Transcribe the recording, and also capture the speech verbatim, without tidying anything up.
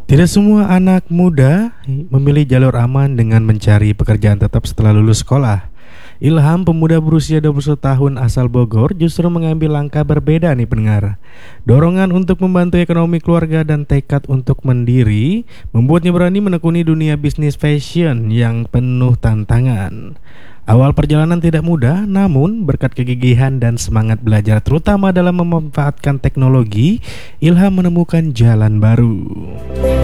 Tidak semua anak muda memilih jalur aman dengan mencari pekerjaan tetap setelah lulus sekolah. Ilham, pemuda berusia dua puluh satu tahun asal Bogor, justru mengambil langkah berbeda nih pendengar. Dorongan untuk membantu ekonomi keluarga dan tekad untuk mandiri membuatnya berani menekuni dunia bisnis fashion yang penuh tantangan. Awal perjalanan tidak mudah, namun berkat kegigihan dan semangat belajar terutama dalam memanfaatkan teknologi, Ilham menemukan jalan baru.